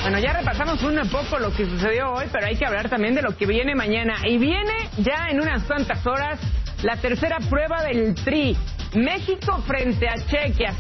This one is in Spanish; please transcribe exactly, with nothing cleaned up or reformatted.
Bueno, ya repasamos un poco lo que sucedió hoy, pero hay que hablar también de lo que viene mañana. Y viene ya en unas cuantas horas la tercera prueba del Tri. México frente a Chequia.